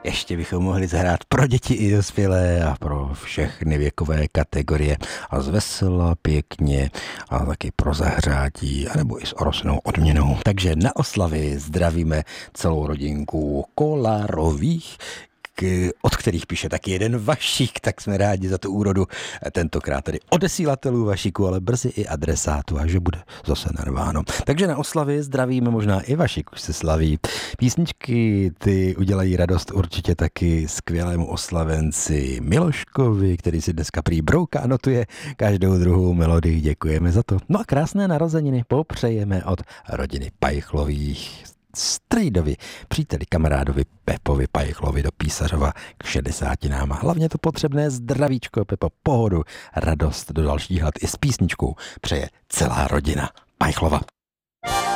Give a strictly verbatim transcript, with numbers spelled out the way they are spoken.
ještě bychom mohli zahrát pro děti i dospělé a pro všechny věkové kategorie a zvesela pěkně a taky pro zahřátí anebo i s orosnou odměnou. Takže na oslavy zdravíme celou rodinku Kolarových, K, od kterých píše taky jeden Vašík, tak jsme rádi za tu úrodu. Tentokrát tedy odesílatelů Vašíku, ale brzy i adresátu, a že bude zase narváno. Takže na oslavy zdravíme, možná i Vašík už se slaví. Písničky ty udělají radost určitě taky skvělému oslavenci Miloškovi, který si dneska prý brouka a notuje každou druhou melodii. Děkujeme za to. No a krásné narozeniny popřejeme od rodiny Pajchlových strejdovi, příteli, kamarádovi Pepovi Pajchlovi do Písařova k šedesátinám. Hlavně to potřebné zdravíčko, Pepo, pohodu, radost do dalších let i s písničkou přeje celá rodina Pajchlova.